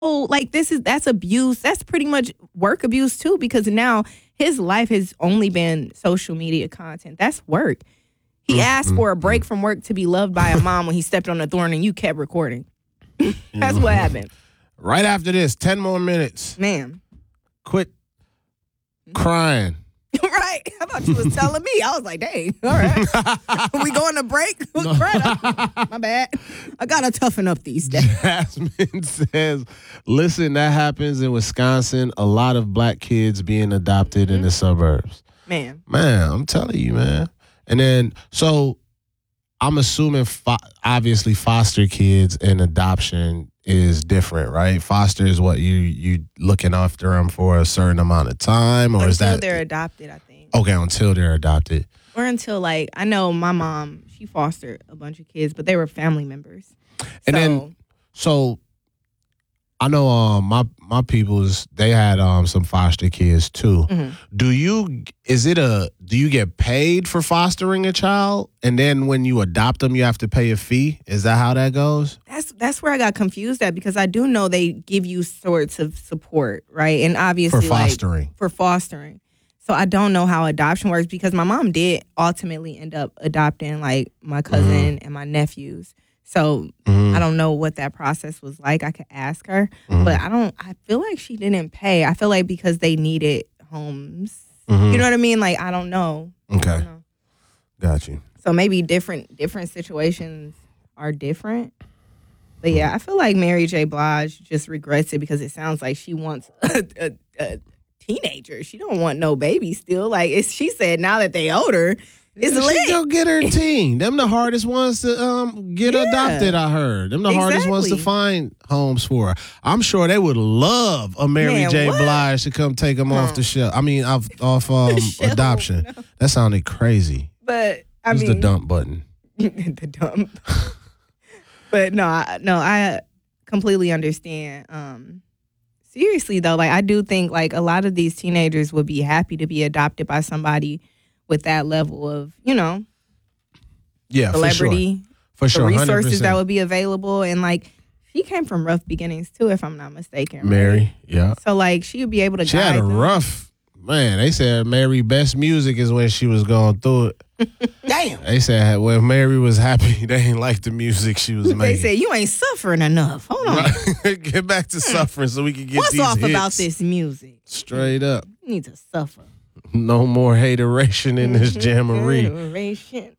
like that's abuse. That's pretty much work abuse too, because now his life has only been social media content. That's work. He asked for a break from work to be loved by a mom when he stepped on the thorn and you kept recording. That's what happened. Right after this, 10 more minutes. Man. Quit crying. Right. I thought you was telling me. I was like, dang, all right. We going to break? My bad. I got to toughen up these days. Jasmine says, listen, that happens in Wisconsin. A lot of black kids being adopted in the suburbs. Man, I'm telling you, man. And then, so I'm assuming, obviously, foster kids and adoption is different, right? Foster is what you looking after them for a certain amount of time, or is that until they're adopted? I think. Okay, until they're adopted, or until like I know my mom, she fostered a bunch of kids, but they were family members. And then, so I know my peoples, they had some foster kids too. Mm-hmm. Do you get paid for fostering a child, and then when you adopt them you have to pay a fee? Is that how that goes? That's where I got confused at, because I do know they give you sorts of support, right? And obviously for fostering. So I don't know how adoption works, because my mom did ultimately end up adopting like my cousin and my nephews. So I don't know what that process was like. I could ask her, but I feel like she didn't pay. I feel like because they needed homes. You know what I mean? Like, I don't know. Okay. Got you. So maybe different situations are different. But yeah, I feel like Mary J. Blige just regrets it, because it sounds like she wants a teenager. She don't want no baby still. Like she said, now that they older, it's lit. She go get her teen. Them the hardest ones to get adopted, I heard. Them the hardest ones to find homes for. I'm sure they would love a Mary J. Blige to come take them off the shelf. I mean, off adoption. No. That sounded crazy. But I mean, the dump button. The dump. But no, I completely understand. Seriously though, like I do think like a lot of these teenagers would be happy to be adopted by somebody with that level of, celebrity, for sure, the resources 100%. that would be available. And like, she came from rough beginnings too, if I'm not mistaken. Mary, right? yeah. So like, she would be able to. She had a rough, man. They said Mary best music is when she was going through it. Damn. They said when Mary was happy, they ain't like the music she was making. They said you ain't suffering enough. Hold on. Right. Get back to suffering so we can get What's these off hits. about this music? Straight up. You need to suffer. No more hateration in this jamboree. Hateration.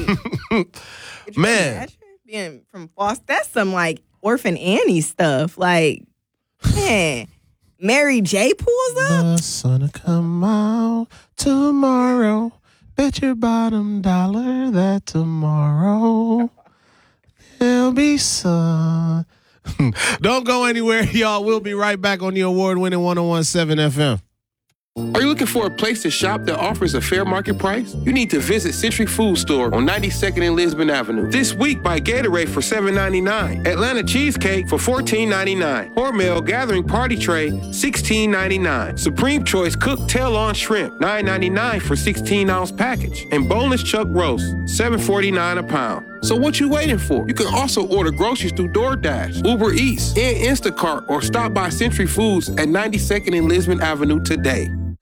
Man. Being from Foster, that's some like Orphan Annie stuff. Like, man, Mary J. pulls up. The sun'll come out tomorrow. Bet your bottom dollar that tomorrow there'll be sun. Don't go anywhere, y'all. We'll be right back on the award-winning 101.7 FM. Are you looking for a place to shop that offers a fair market price? You need to visit Century Food Store on 92nd and Lisbon Avenue. This week, buy Gatorade for $7.99, Atlanta Cheesecake for $14.99, Hormel Gathering Party Tray, $16.99, Supreme Choice Cooked Tail-on Shrimp, $9.99 for 16-ounce package, and Boneless Chuck Roast, $7.49 a pound. So what you waiting for? You can also order groceries through DoorDash, Uber Eats, and Instacart, or stop by Century Foods at 92nd and Lisbon Avenue today.